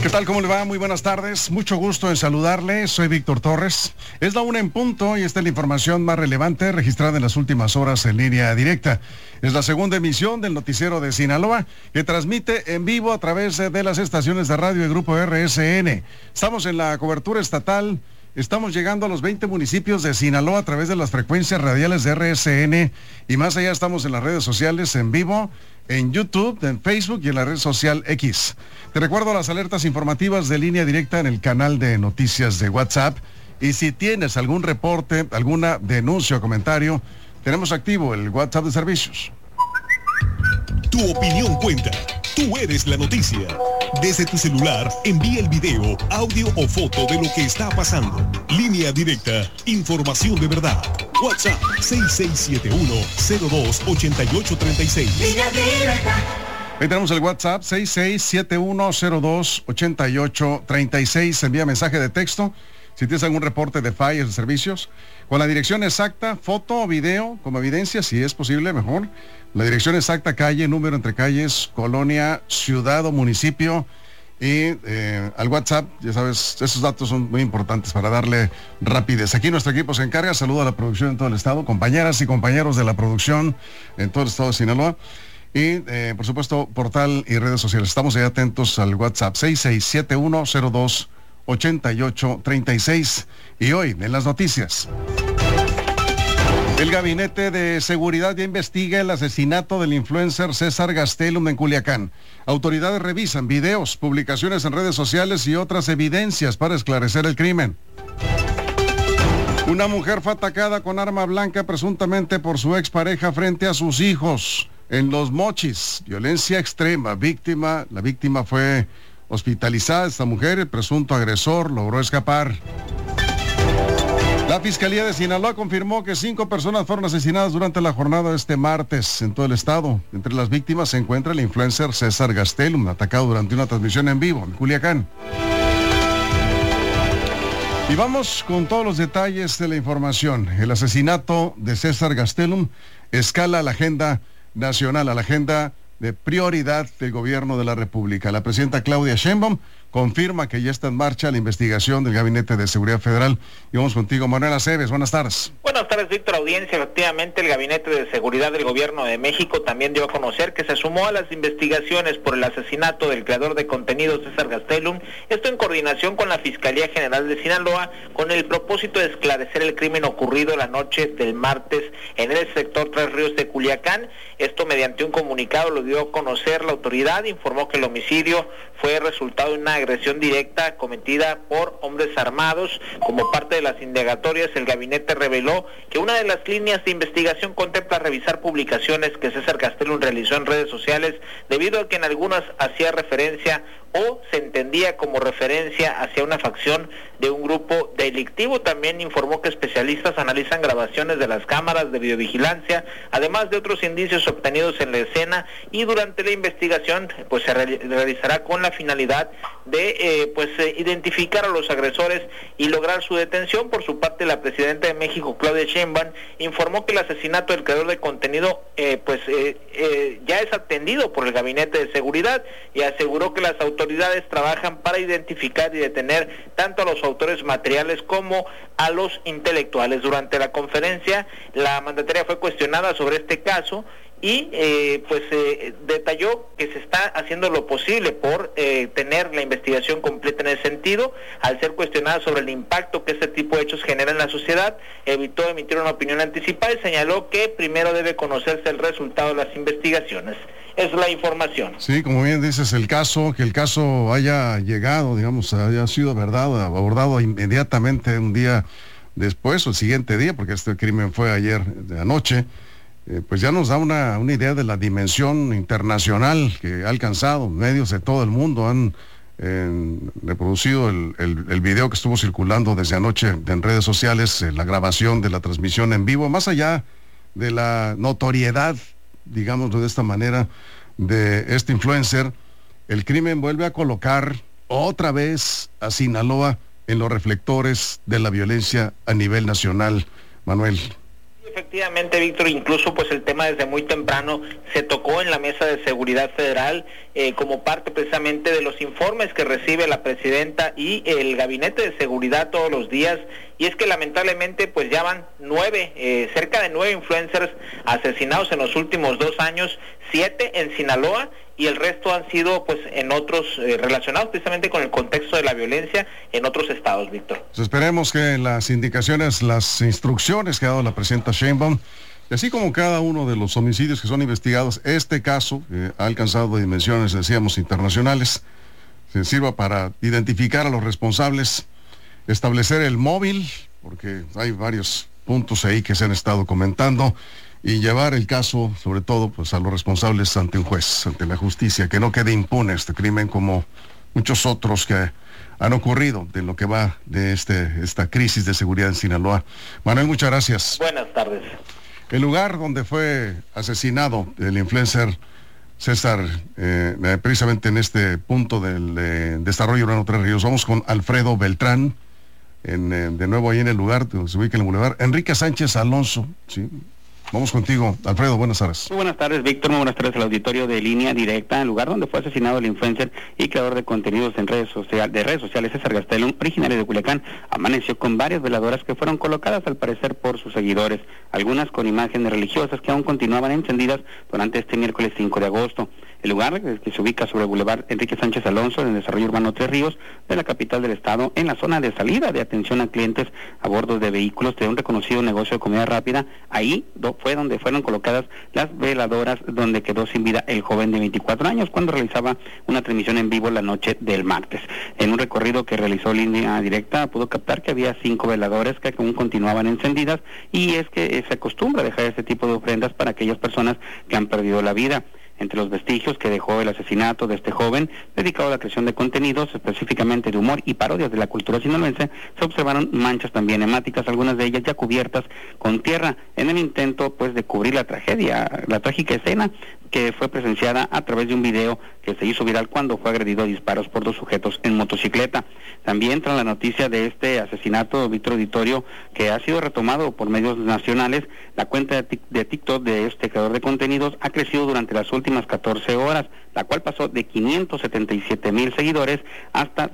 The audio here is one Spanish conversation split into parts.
¿Qué tal? ¿Cómo le va? Muy buenas tardes. Mucho gusto en saludarle. Soy Víctor Torres. Es la 1 en punto y esta es la información más relevante registrada en las últimas horas en línea directa. Es la segunda emisión del noticiero de Sinaloa que transmite en vivo a través de las estaciones de radio del Grupo RSN. Estamos en la cobertura estatal. Estamos llegando a los 20 municipios de Sinaloa a través de las frecuencias radiales de RSN y más allá estamos en las redes sociales en vivo, en YouTube, en Facebook y en la red social X. Te recuerdo las alertas informativas de línea directa en el canal de noticias de WhatsApp y si tienes algún reporte, alguna denuncia o comentario, tenemos activo el WhatsApp de servicios. Tu opinión cuenta. Tú eres la noticia. Desde tu celular, envía el video, audio o foto de lo que está pasando. Línea directa, información de verdad. WhatsApp 6671-028836. Línea directa. Ahí tenemos el WhatsApp 6671028836. Envía mensaje de texto si tienes algún reporte de fallas de servicios, con la dirección exacta, foto o video como evidencia, si es posible, mejor. La dirección exacta, calle, número entre calles, colonia, ciudad o municipio. Y al WhatsApp, ya sabes, esos datos son muy importantes para darle rapidez. Aquí nuestro equipo se encarga. Saludo a la producción en todo el estado, compañeras y compañeros de la producción en todo el estado de Sinaloa. Y, por supuesto, portal y redes sociales. Estamos ahí atentos al WhatsApp 6671028836. Y hoy, en las noticias. El Gabinete de Seguridad ya investiga el asesinato del influencer César Gastelum en Culiacán. Autoridades revisan videos, publicaciones en redes sociales y otras evidencias para esclarecer el crimen. Una mujer fue atacada con arma blanca presuntamente por su expareja frente a sus hijos en Los Mochis. Violencia extrema. La víctima fue hospitalizada. Esta mujer, el presunto agresor, logró escapar. La Fiscalía de Sinaloa confirmó que 5 personas fueron asesinadas durante la jornada de este martes en todo el estado. Entre las víctimas se encuentra el influencer César Gastelum, atacado durante una transmisión en vivo en Culiacán. Y vamos con todos los detalles de la información. El asesinato de César Gastelum escala a la agenda nacional, a la agenda de prioridad del gobierno de la República. La presidenta Claudia Sheinbaum confirma que ya está en marcha la investigación del Gabinete de Seguridad Federal. Y vamos contigo, Manuel Aceves. Buenas tardes. Buenas tardes, Víctor, audiencia. Efectivamente, el Gabinete de Seguridad del Gobierno de México también dio a conocer que se sumó a las investigaciones por el asesinato del creador de contenido César Gastelum, esto en coordinación con la Fiscalía General de Sinaloa, con el propósito de esclarecer el crimen ocurrido la noche del martes en el sector Tres Ríos de Culiacán. Esto mediante un comunicado lo dio a conocer la autoridad, informó que el homicidio fue resultado de una agresión directa cometida por hombres armados. Como parte de las indagatorias, el gabinete reveló que una de las líneas de investigación contempla revisar publicaciones que César Gastelum realizó en redes sociales, debido a que en algunas hacía referencia o se entendía como referencia hacia una facción de un grupo delictivo. También informó que especialistas analizan grabaciones de las cámaras de videovigilancia, además de otros indicios obtenidos en la escena, y durante la investigación pues se realizará con la finalidad de identificar a los agresores y lograr su detención. Por su parte, la presidenta de México, Claudia Sheinbaum, informó que el asesinato del creador de contenido ya es atendido por el Gabinete de Seguridad, y aseguró que las autoridades trabajan para identificar y detener tanto a los autores materiales como a los intelectuales. Durante la conferencia, la mandataria fue cuestionada sobre este caso y detalló que se está haciendo lo posible por tener la investigación completa en ese sentido. Al ser cuestionada sobre el impacto que este tipo de hechos genera en la sociedad, evitó emitir una opinión anticipada y señaló que primero debe conocerse el resultado de las investigaciones. Es la información. Sí, como bien dices, que el caso haya llegado, digamos, haya sido abordado inmediatamente un día después o el siguiente día, porque este crimen fue ayer de anoche. Pues ya nos da una idea de la dimensión internacional que ha alcanzado. Medios de todo el mundo han reproducido el video que estuvo circulando desde anoche en redes sociales, la grabación de la transmisión en vivo. Más allá de la notoriedad, digámoslo de esta manera, de este influencer, el crimen vuelve a colocar otra vez a Sinaloa en los reflectores de la violencia a nivel nacional. Manuel. efectivamente, Víctor, incluso pues el tema desde muy temprano se tocó en la Mesa de Seguridad Federal como parte precisamente de los informes que recibe la presidenta y el Gabinete de Seguridad todos los días, y es que lamentablemente pues ya van cerca de 9 influencers asesinados en los últimos 2 años, 7 en Sinaloa, y el resto han sido pues en otros relacionados precisamente con el contexto de la violencia en otros estados, Víctor. Pues esperemos que las indicaciones, las instrucciones que ha dado la presidenta Sheinbaum, y así como cada uno de los homicidios que son investigados, este caso ha alcanzado dimensiones, decíamos, internacionales, se sirva para identificar a los responsables, establecer el móvil, porque hay varios puntos ahí que se han estado comentando, y llevar el caso, sobre todo, pues a los responsables ante un juez, ante la justicia, que no quede impune este crimen como muchos otros que han ocurrido de lo que va de esta crisis de seguridad en Sinaloa. Manuel, muchas gracias. Buenas tardes. El lugar donde fue asesinado el influencer César, precisamente en este punto del desarrollo urbano Tres Ríos. Vamos con Alfredo Beltrán, de nuevo ahí en el lugar donde se ubica el bulevar Enrique Sánchez Alonso, ¿sí? Vamos contigo, Alfredo, buenas tardes. Muy buenas tardes, Víctor, muy buenas tardes al auditorio de Línea Directa, el lugar donde fue asesinado el influencer y creador de contenidos en redes sociales, César Gastelum, originario de Culiacán, amaneció con varias veladoras que fueron colocadas al parecer por sus seguidores, algunas con imágenes religiosas que aún continuaban encendidas durante este miércoles 5 de agosto. El lugar, que se ubica sobre el bulevar Enrique Sánchez Alonso, en el desarrollo urbano Tres Ríos, de la capital del estado, en la zona de salida de atención a clientes a bordo de vehículos de un reconocido negocio de comida rápida. Ahí fue donde fueron colocadas las veladoras donde quedó sin vida el joven de 24 años cuando realizaba una transmisión en vivo la noche del martes. En un recorrido que realizó Línea Directa pudo captar que había 5 veladores que aún continuaban encendidas, y es que se acostumbra a dejar este tipo de ofrendas para aquellas personas que han perdido la vida. Entre los vestigios que dejó el asesinato de este joven, dedicado a la creación de contenidos, específicamente de humor y parodias de la cultura sinaloense, se observaron manchas también hemáticas, algunas de ellas ya cubiertas con tierra, en el intento pues de cubrir la trágica escena que fue presenciada a través de un video que se hizo viral cuando fue agredido a disparos por 2 sujetos en motocicleta. También tras la noticia de este asesinato, Víctor Auditorio, que ha sido retomado por medios nacionales, la cuenta de TikTok de este creador de contenidos ha crecido durante las últimas 14 horas, la cual pasó de 577,000 seguidores hasta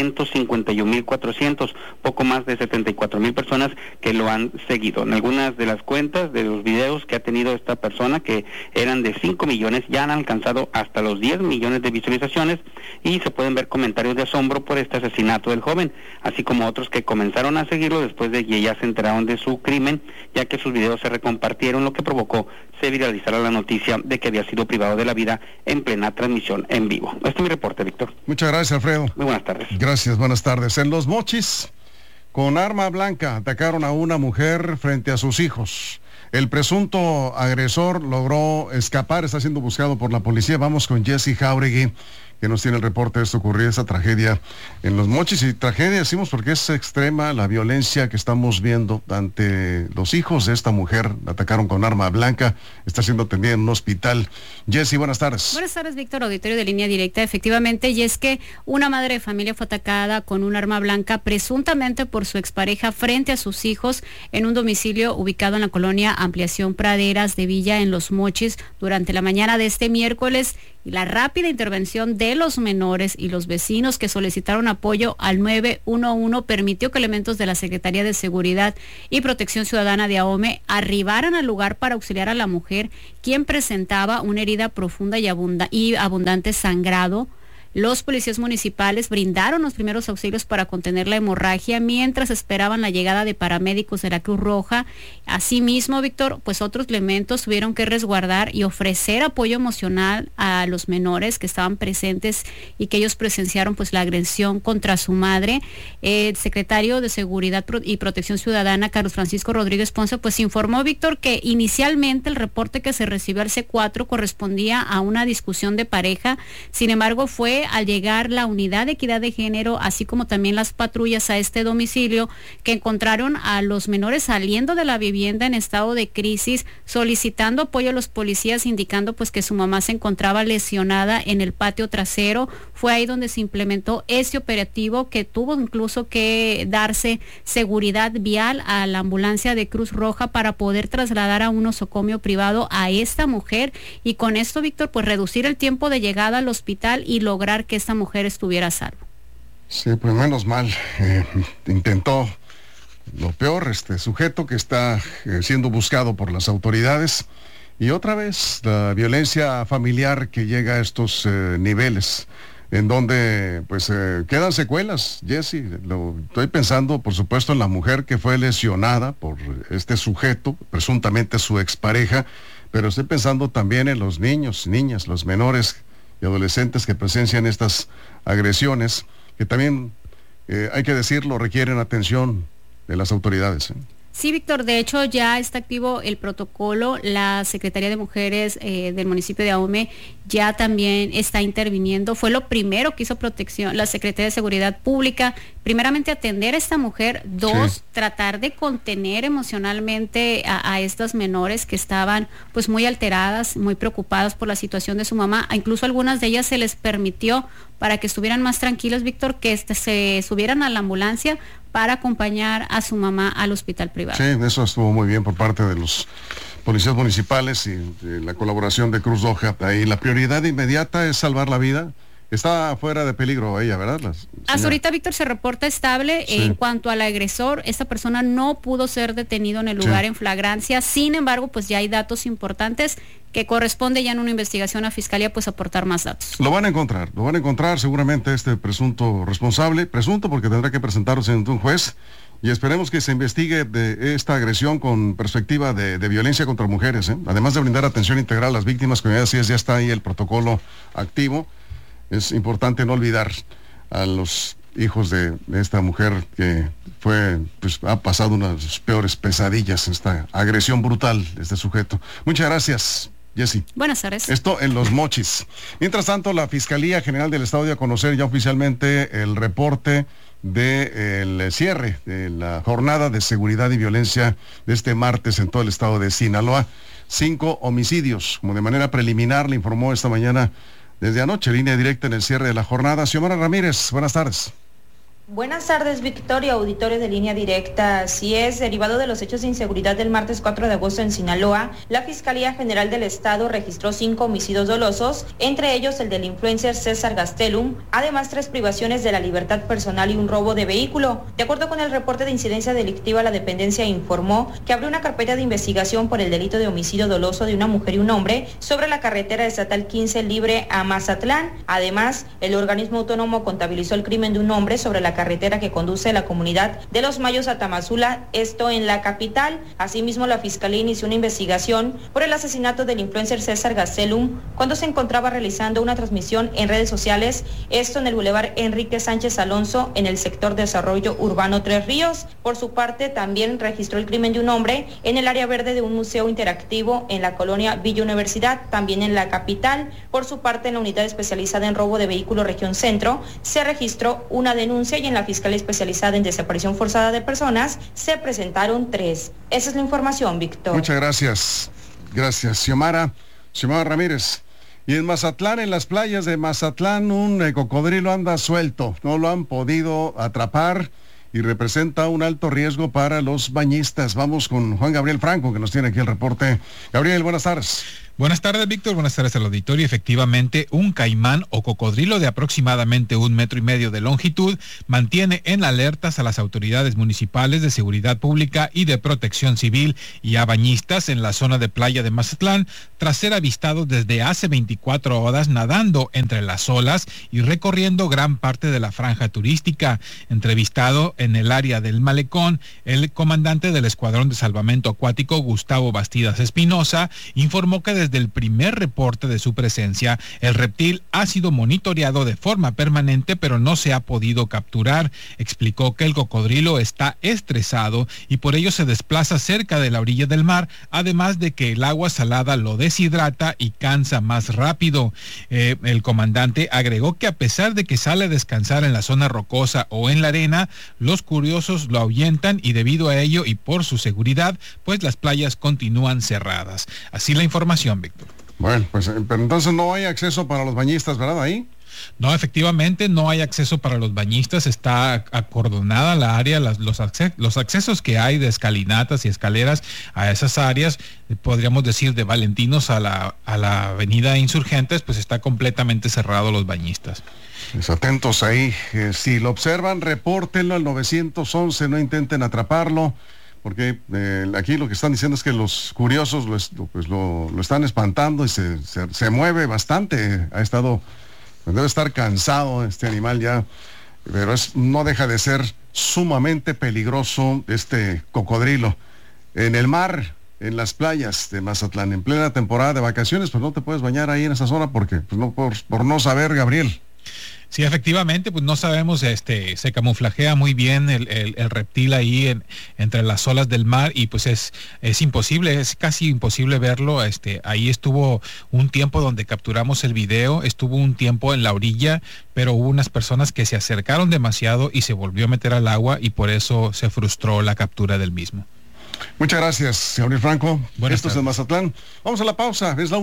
651,400, poco más de 74,000 personas que lo han seguido. En algunas de las cuentas de los videos que ha tenido esta persona, que eran de 5 millones, ya han alcanzado hasta los 10 millones de visualizaciones, y se pueden ver comentarios de asombro por este asesinato del joven, así como otros que comenzaron a seguirlo después de que ya se enteraron de su crimen, ya que sus videos se recompartieron, lo que provocó se viralizara la noticia de que había sido privado de la vida en plena transmisión en vivo. Este es mi reporte, Víctor. Muchas gracias, Alfredo. Muy buenas tardes. Gracias, buenas tardes. En Los Mochis, con arma blanca, atacaron a una mujer frente a sus hijos. El presunto agresor logró escapar, está siendo buscado por la policía. Vamos con Jesse Jauregui, que nos tiene el reporte de esto ocurrido, esa tragedia en Los Mochis. Y tragedia decimos porque es extrema la violencia que estamos viendo ante los hijos de esta mujer. La atacaron con arma blanca, está siendo atendida en un hospital. Jessy, buenas tardes. Buenas tardes, Víctor, auditorio de Línea Directa. Efectivamente, y es que una madre de familia fue atacada con un arma blanca presuntamente por su expareja frente a sus hijos en un domicilio ubicado en la colonia Ampliación Praderas de Villa en Los Mochis durante la mañana de este miércoles. Y la rápida intervención de los menores y los vecinos que solicitaron apoyo al 911 permitió que elementos de la Secretaría de Seguridad y Protección Ciudadana de AOME arribaran al lugar para auxiliar a la mujer, quien presentaba una herida profunda y abundante sangrado. Los policías municipales brindaron los primeros auxilios para contener la hemorragia mientras esperaban la llegada de paramédicos de la Cruz Roja. Asimismo, Víctor, pues otros elementos tuvieron que resguardar y ofrecer apoyo emocional a los menores que estaban presentes y que ellos presenciaron pues la agresión contra su madre. El secretario de Seguridad y Protección Ciudadana, Carlos Francisco Rodríguez Ponce, pues informó, Víctor, que inicialmente el reporte que se recibió al C4 correspondía a una discusión de pareja. Sin embargo, fue al llegar la unidad de equidad de género, así como también las patrullas a este domicilio, que encontraron a los menores saliendo de la vivienda en estado de crisis, solicitando apoyo a los policías, indicando pues que su mamá se encontraba lesionada en el patio trasero. Fue ahí donde se implementó ese operativo, que tuvo incluso que darse seguridad vial a la ambulancia de Cruz Roja para poder trasladar a un nosocomio privado a esta mujer, y con esto, Víctor, pues reducir el tiempo de llegada al hospital y lograr que esta mujer estuviera a salvo. Sí, pues menos mal, intentó lo peor, este sujeto que está siendo buscado por las autoridades, y otra vez la violencia familiar que llega a estos niveles, en donde pues quedan secuelas, Jessy. Lo estoy pensando, por supuesto, en la mujer que fue lesionada por este sujeto, presuntamente su expareja, pero estoy pensando también en los niños, niñas, los menores y adolescentes que presencian estas agresiones, que también, hay que decirlo, requieren atención de las autoridades. Sí, Víctor, de hecho ya está activo el protocolo. La Secretaría de Mujeres del municipio de Ahome ya también está interviniendo. Fue lo primero que hizo protección, la Secretaría de Seguridad Pública, primeramente atender a esta mujer, dos, sí, tratar de contener emocionalmente a estas menores que estaban pues muy alteradas, muy preocupadas por la situación de su mamá. Incluso algunas de ellas se les permitió, para que estuvieran más tranquilos, Víctor, que se subieran a la ambulancia para acompañar a su mamá al hospital privado. Sí, eso estuvo muy bien por parte de los policías municipales y de la colaboración de Cruz Roja. Ahí la prioridad inmediata es salvar la vida. Está fuera de peligro ella, ¿verdad? Hasta ahorita, Víctor, se reporta estable. Sí. En cuanto al agresor, esta persona no pudo ser detenido en el lugar, sí, en flagrancia. Sin embargo, pues ya hay datos importantes que corresponde ya en una investigación a Fiscalía pues aportar más datos. Lo van a encontrar seguramente este presunto responsable, presunto porque tendrá que presentarse ante un juez, y esperemos que se investigue de esta agresión con perspectiva de violencia contra mujeres, además de brindar atención integral a las víctimas, como ya decías, ya está ahí el protocolo activo. Es importante no olvidar a los hijos de esta mujer que ha pasado una de sus peores pesadillas, esta agresión brutal de este sujeto. Muchas gracias, Jessy. Buenas tardes. Esto en Los Mochis. Mientras tanto, la Fiscalía General del Estado dio a conocer ya oficialmente el reporte del cierre de la jornada de seguridad y violencia de este martes en todo el estado de Sinaloa. 5 homicidios, como de manera preliminar le informó esta mañana desde anoche, Línea Directa, en el cierre de la jornada. Xiomara Ramírez, buenas tardes. Buenas tardes, Victoria, auditorio de Línea Directa. Así es, derivado de los hechos de inseguridad del martes 4 de agosto en Sinaloa, la Fiscalía General del Estado registró 5 homicidios dolosos, entre ellos el del influencer César Gastelum, además 3 privaciones de la libertad personal y un robo de vehículo. De acuerdo con el reporte de incidencia delictiva, la dependencia informó que abrió una carpeta de investigación por el delito de homicidio doloso de una mujer y un hombre sobre la carretera estatal 15 Libre a Mazatlán. Además, el organismo autónomo contabilizó el crimen de un hombre sobre la carretera que conduce a la comunidad de Los Mayos a Tamazula, esto en la capital. Asimismo, la Fiscalía inició una investigación por el asesinato del influencer César Gastelum cuando se encontraba realizando una transmisión en redes sociales, esto en el Boulevard Enrique Sánchez Alonso, en el sector Desarrollo Urbano Tres Ríos. Por su parte, también registró el crimen de un hombre en el área verde de un museo interactivo en la colonia Villa Universidad, también en la capital. Por su parte, en la unidad especializada en robo de vehículos Región Centro, se registró una denuncia, y en la Fiscalía Especializada en Desaparición Forzada de Personas se presentaron 3. Esa es la información, Víctor. Muchas gracias. Gracias, Xiomara Ramírez. Y en Mazatlán, en las playas de Mazatlán, un cocodrilo anda suelto. No lo han podido atrapar y representa un alto riesgo para los bañistas. Vamos con Juan Gabriel Franco, que nos tiene aquí el reporte. Gabriel, buenas tardes. Buenas tardes, Víctor. Buenas tardes al auditorio. Efectivamente, un caimán o cocodrilo de aproximadamente 1,5 metros de longitud mantiene en alertas a las autoridades municipales de seguridad pública y de protección civil y a bañistas en la zona de playa de Mazatlán, tras ser avistado desde hace 24 horas nadando entre las olas y recorriendo gran parte de la franja turística. Entrevistado en el área del malecón, el comandante del Escuadrón de Salvamento Acuático, Gustavo Bastidas Espinosa, informó que desde el primer reporte de su presencia, el reptil ha sido monitoreado de forma permanente, pero no se ha podido capturar. Explicó que el cocodrilo está estresado y por ello se desplaza cerca de la orilla del mar, además de que el agua salada lo deshidrata y cansa más rápido. El comandante agregó que a pesar de que sale a descansar en la zona rocosa o en la arena, los curiosos lo ahuyentan y debido a ello y por su seguridad, pues las playas continúan cerradas. Así la información, Víctor. Bueno, pues pero entonces no hay acceso para los bañistas, ¿verdad? Ahí. No, efectivamente no hay acceso para los bañistas, está acordonada la área, los accesos que hay de escalinatas y escaleras a esas áreas, podríamos decir de Valentinos a la avenida Insurgentes, pues está completamente cerrado los bañistas. Pues atentos ahí, si lo observan, repórtenlo al 911, no intenten atraparlo, porque aquí lo que están diciendo es que los curiosos lo están espantando y se mueve bastante, ha estado... Debe estar cansado este animal ya, pero no deja de ser sumamente peligroso este cocodrilo. En el mar, en las playas de Mazatlán, en plena temporada de vacaciones, pues no te puedes bañar ahí en esa zona porque, pues no, por no saber, Gabriel. Sí, efectivamente, pues no sabemos, se camuflajea muy bien el reptil ahí entre las olas del mar y pues es imposible, es casi imposible verlo. Ahí estuvo un tiempo donde capturamos el video, estuvo un tiempo en la orilla, pero hubo unas personas que se acercaron demasiado y se volvió a meter al agua y por eso se frustró la captura del mismo. Muchas gracias, Gabriel Franco. Esto es en Mazatlán. Vamos a la pausa, es la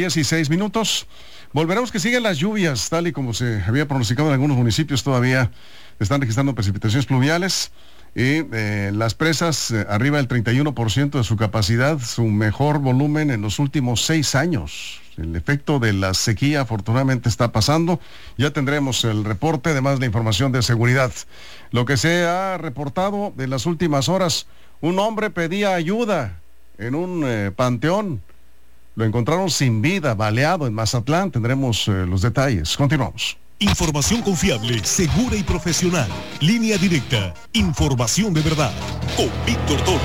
1:16. Volveremos que siguen las lluvias, tal y como se había pronosticado en algunos municipios, todavía están registrando precipitaciones pluviales y las presas arriba del 31% de su capacidad, su mejor volumen en los últimos 6 años. El efecto de la sequía afortunadamente está pasando. Ya tendremos el reporte, además la información de seguridad. Lo que se ha reportado en las últimas horas, un hombre pedía ayuda en un panteón. Lo encontraron sin vida, baleado en Mazatlán. Tendremos los detalles. Continuamos. Información confiable, segura y profesional. Línea directa. Información de verdad. Con Víctor Torres.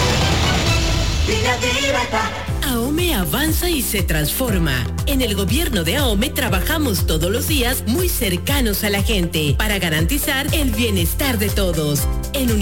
Línea directa. AOME avanza y se transforma. En el gobierno de AOME trabajamos todos los días muy cercanos a la gente para garantizar el bienestar de todos. En